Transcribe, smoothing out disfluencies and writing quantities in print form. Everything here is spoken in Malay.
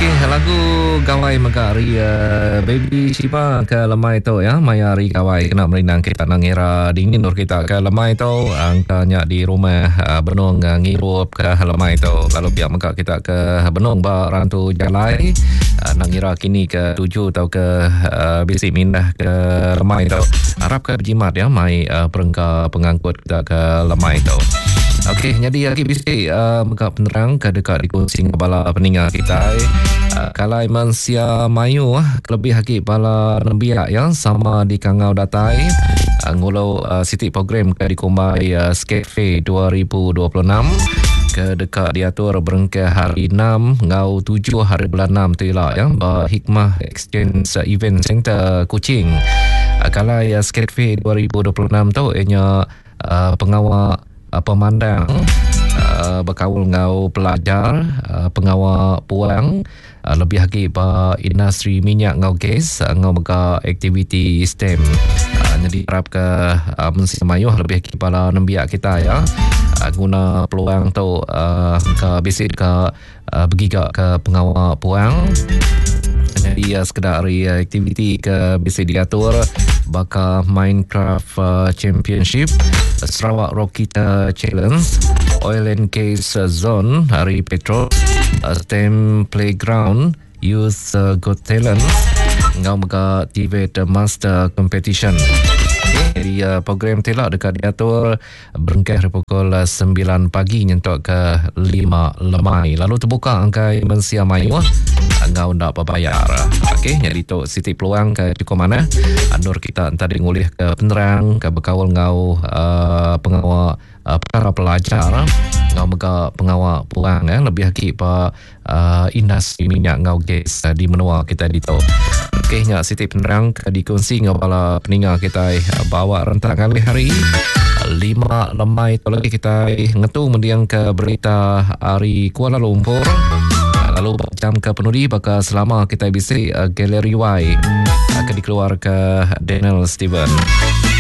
Okey, lagu Gawai Megari Baby Shiba ke lemai tu ya. Maya Ri Gawai kena merenang kita nang era dingin ur kita ke lemai tu angkanya di rumah benung ngirup ke lemai tu. Lalu pihak meka kita ke benung ba rantu jalai nang era kini ke 7 atau ke bisi mindah ke lemai tu. Harap ke berjimat ya mai perengka pengangkut kita ke lemai tu. Okey, jadi lagi bisi meka penerang ke dekat dikonsing kepala peningat kita. Kalai mansia mayu lebih haki pala nembiak ya sama di Kangau Datai ngulau siti program ke dikumbai Skate Fair 2026 ke dekat diatur berengke hari 6 ngau 7 hari bulan 6 tu lah ya Hikmah Exchange Event Center Kuching. Kalai Skate Fair 2026 tu ianya pengawal pemandang berkawal ngau pelajar pengawal puang lebih lagi pa industri minyak ngau gas ngau mega aktiviti STEM. Jadi harap ke mensi mayuh lebih lagi pala nembiak kita ya guna peluang tu ke basic ke bergigak ke pengawal puang. Jadi sekedar aktiviti ke bisa diatur bakal Minecraft Championship, Sarawak Rockita Challenge, Oil and Gas Zone, Hari Petrol, STEM Playground, Youth Got Talent, ngau mega Tibet Master Competition. Jadi program telak dekat diatur berengkeh pukul 9 pagi nyentuk ke 5 lemai. Lalu terbuka angkai mensia mayu ngau ndak berbayar. Okey, jadi tu siti peluang ke cukup mana andur kita entah ngulih ke penerang ke berkawal ngau pengawal para pelajar ngau mega pengawal puang lebih lagi pa industri minyak ngau gas di menua kita di tu. Okey, nya siti penerang dikongsi ngau pala peninga kita bawa rentak kali hari 5 lemai tu lagi kita ngetu mendiang ke berita hari Kuala Lumpur. Lalu jam ke penudi bakal selama kita bisi Galeri Y akan dikeluar ke Daniel Steven.